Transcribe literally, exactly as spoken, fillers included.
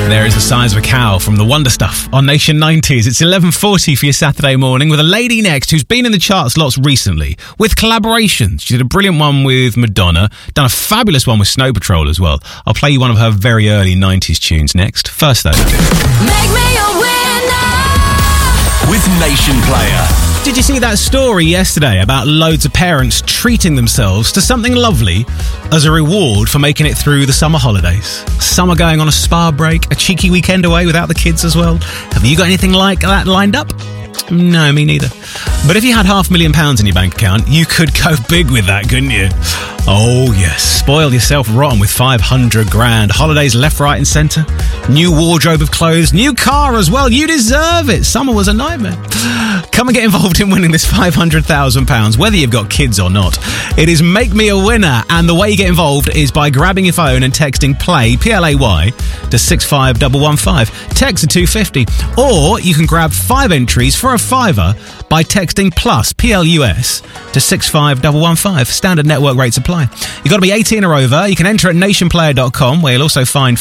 There is the size of a cow from the Wonder Stuff on Nation nineties. It's eleven forty for your Saturday morning with a lady next who's been in the charts lots recently with collaborations. She did a brilliant one with Madonna, done a fabulous one with Snow Patrol as well. I'll play you one of her very early nineties tunes next. First though, Make me a winner with Nation Player. Did you see that story yesterday about loads of parents treating themselves to something lovely as a reward for making it through the summer holidays? Some are going on a spa break, a cheeky weekend away without the kids as well. Have you got anything like that lined up? No, me neither. But if you had half a million pounds in your bank account, you could go big with that, couldn't you? Oh yes, spoil yourself rotten with five hundred grand. Holidays left, right and centre. New wardrobe of clothes. New car as well. You deserve it. Summer was a nightmare. Come and get involved in winning this five hundred thousand pounds, whether you've got kids or not. It is Make Me a Winner, and the way you get involved is by grabbing your phone and texting PLAY, P L A Y, to six five one one five. Text to two fifty. Or you can grab five entries for a fiver by texting PLUS, P L U S, to six five one one five. Standard network rates apply. You've got to be eighteen or over. You can enter at nation player dot com, where you'll also find